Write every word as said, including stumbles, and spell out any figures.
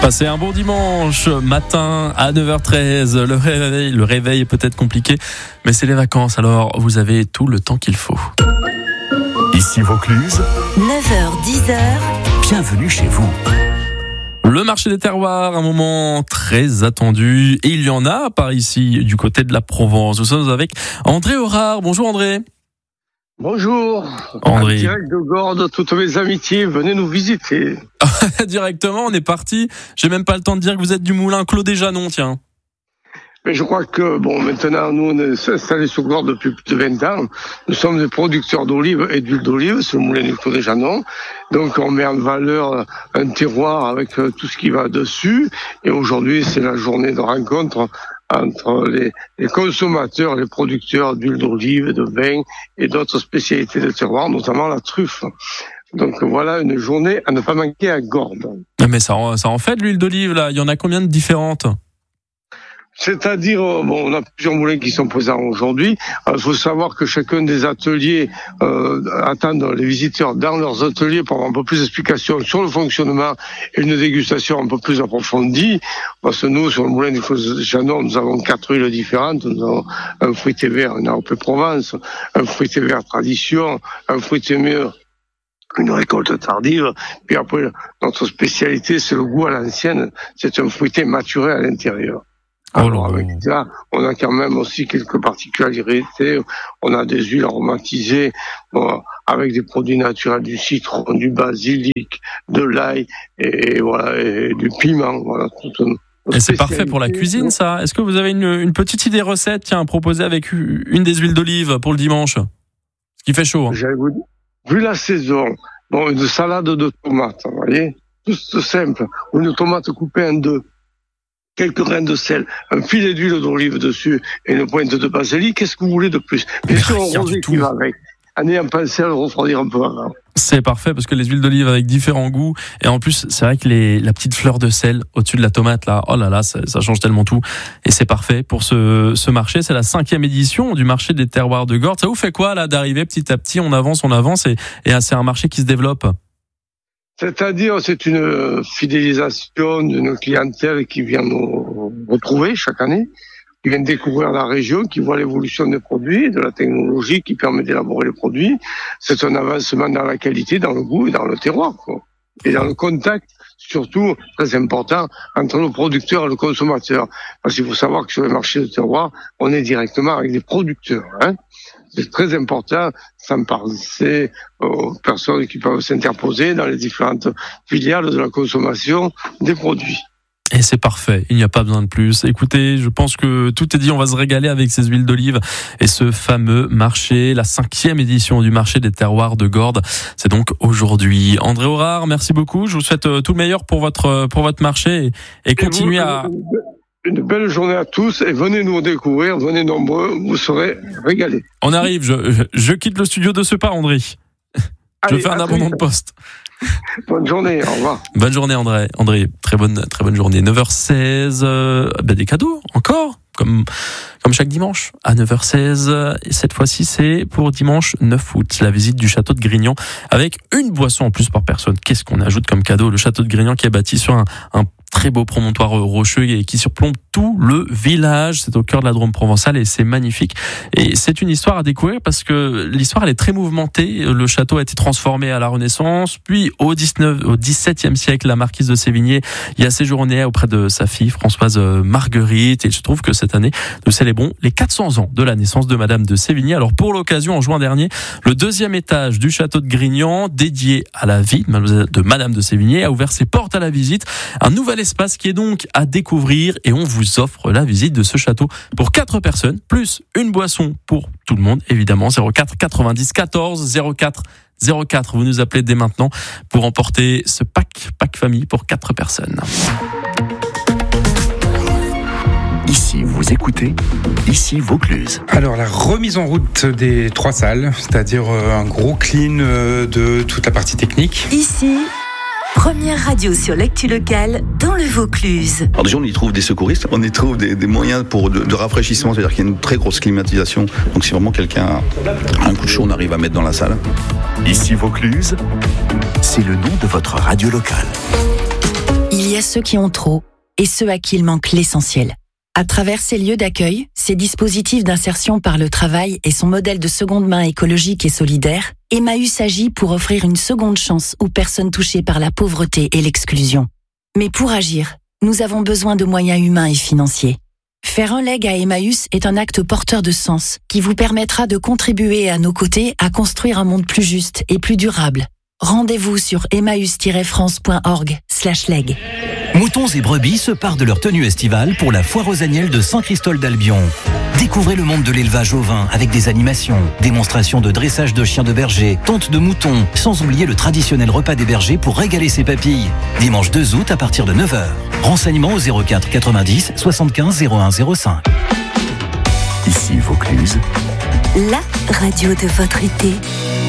Passez un bon dimanche matin à neuf heures treize. Le réveil, le réveil est peut-être compliqué, mais c'est les vacances, alors vous avez tout le temps qu'il faut. Ici Vaucluse, neuf heures dix heures. Bienvenue chez vous. Le marché des terroirs, un moment très attendu, et il y en a par ici, du côté de la Provence. Nous sommes avec André Horard. Bonjour André. Bonjour, André. En direct de Gordes, toutes mes amitiés, venez nous visiter. Directement, on est parti. J'ai même pas le temps de dire que vous êtes du moulin Clos des Janons, tiens. Mais je crois que, bon, maintenant, nous, on est installés sur Gordes depuis plus de vingt ans. Nous sommes des producteurs d'olives et d'huile d'olive, c'est le moulin du Clos des Janons. Donc, on met en valeur un terroir avec tout ce qui va dessus. Et aujourd'hui, c'est la journée de rencontre entre les, les consommateurs, les producteurs d'huile d'olive, de vin et d'autres spécialités de terroir, notamment la truffe. Donc voilà une journée à ne pas manquer à Gordes. Mais ça, ça en fait de l'huile d'olive là. Il y en a combien de différentes ? C'est-à-dire, bon, on a plusieurs moulins qui sont présents aujourd'hui. Il faut savoir que chacun des ateliers euh, attendent les visiteurs dans leurs ateliers pour avoir un peu plus d'explications sur le fonctionnement et une dégustation un peu plus approfondie. Parce que nous, sur le moulin du Clos des Janons, nous avons quatre huiles différentes. Nous avons un fruité vert, un A O P Provence, un fruité vert tradition, un fruité mûr, une récolte tardive. Puis après, notre spécialité, c'est le goût à l'ancienne. C'est un fruité maturé à l'intérieur. Alors, avec ça, on a quand même aussi quelques particularités. On a des huiles aromatisées, bon, avec des produits naturels, du citron, du basilic, de l'ail, et voilà, et du piment, voilà. Tout un... Et c'est parfait pour la cuisine, ça. Est-ce que vous avez une, une petite idée recette, tiens, proposée avec une des huiles d'olive pour le dimanche? Ce qui fait chaud, hein. J'avais dit, vu la saison, bon, une salade de tomates, vous voyez? Tout simple. Ou une tomate coupée en deux. Quelques grains de sel, un filet d'huile d'olive dessus et une pointe de basilic. Qu'est-ce que vous voulez de plus? Bien sûr, un rosé qui va avec. En ayant pensé à le refroidir un peu avant. C'est parfait parce que les huiles d'olive avec différents goûts, et en plus c'est vrai que les, la petite fleur de sel au-dessus de la tomate là, oh là là, ça, ça change tellement tout, et c'est parfait pour ce, ce marché. C'est la cinquième édition du marché des terroirs de Gordes. Ça vous fait quoi là d'arriver petit à petit, on avance, on avance, et, et c'est un marché qui se développe? C'est-à-dire, c'est une fidélisation d'une clientèle qui vient nous retrouver chaque année, qui vient découvrir la région, qui voit l'évolution des produits, de la technologie qui permet d'élaborer les produits. C'est un avancement dans la qualité, dans le goût et dans le terroir, quoi. Et dans le contact, surtout, très important, entre le producteur et le consommateur. Parce qu'il faut savoir que sur le marché de terroir, on est directement avec des producteurs, hein. C'est très important, sans penser aux personnes qui peuvent s'interposer dans les différentes filières de la consommation des produits. Et c'est parfait, il n'y a pas besoin de plus. Écoutez, je pense que tout est dit, on va se régaler avec ces huiles d'olive et ce fameux marché, la cinquième édition du marché des terroirs de Gordes. C'est donc aujourd'hui. André Horard, merci beaucoup. Je vous souhaite tout le meilleur pour votre, pour votre marché et, et continuez à... Une belle journée à tous et venez nous découvrir, venez nombreux, vous serez régalés. On arrive, je, je, je quitte le studio de ce pas, André. Allez, je fais un abandon de poste. Bonne journée, au revoir. Bonne journée André. André, très bonne, très bonne journée. neuf heures seize, euh, ben des cadeaux encore, comme, comme chaque dimanche à neuf heures seize. Et cette fois-ci, c'est pour dimanche neuf août, la visite du château de Grignan avec une boisson en plus par personne. Qu'est-ce qu'on ajoute comme cadeau? Le château de Grignan qui est bâti sur un, un très beau promontoire rocheux et qui surplombe tout le village. C'est au cœur de la Drôme provençale et c'est magnifique. Et c'est une histoire à découvrir parce que l'histoire elle est très mouvementée. Le château a été transformé à la Renaissance, puis au dix-neuvième, au dix-septième siècle, la marquise de Sévigné y a séjourné auprès de sa fille Françoise Marguerite. Et il se trouve que cette année, nous célébrons les quatre cents ans de la naissance de Madame de Sévigné. Alors pour l'occasion, en juin dernier, le deuxième étage du château de Grignan, dédié à la vie de Madame de Sévigné, a ouvert ses portes à la visite. Un nouvel espace qui est donc à découvrir et on vous offre la visite de ce château pour quatre personnes, plus une boisson pour tout le monde, évidemment. Zéro quatre quatre-vingt-dix quatorze zéro quatre zéro quatre. Vous nous appelez dès maintenant pour emporter ce pack, pack famille pour quatre personnes. Ici, vous écoutez, ici Vaucluse. Alors, la remise en route des trois salles, c'est-à-dire un gros clean de toute la partie technique. Ici, première radio sur l'actu locale dans le Vaucluse. Alors déjà, on y trouve des secouristes, on y trouve des, des moyens pour de, de rafraîchissement, c'est-à-dire qu'il y a une très grosse climatisation. Donc si vraiment quelqu'un a un coup de chaud, on arrive à mettre dans la salle. Ici Vaucluse, c'est le nom de votre radio locale. Il y a ceux qui ont trop et ceux à qui il manque l'essentiel. À travers ces lieux d'accueil, ces dispositifs d'insertion par le travail et son modèle de seconde main écologique et solidaire, Emmaüs agit pour offrir une seconde chance aux personnes touchées par la pauvreté et l'exclusion. Mais pour agir, nous avons besoin de moyens humains et financiers. Faire un leg à Emmaüs est un acte porteur de sens qui vous permettra de contribuer à nos côtés à construire un monde plus juste et plus durable. Rendez-vous sur emmaüs tiret france point org slash leg. Moutons et brebis se partent de leur tenue estivale pour la foire aux agnelles de Saint-Christol d'Albion. Découvrez le monde de l'élevage ovin avec des animations, démonstrations de dressage de chiens de berger, tonte de moutons, sans oublier le traditionnel repas des bergers pour régaler ses papilles. Dimanche deux août à partir de neuf heures. Renseignements au zéro quatre quatre-vingt-dix soixante-quinze zéro un zéro cinq. Ici Vaucluse. La radio de votre été.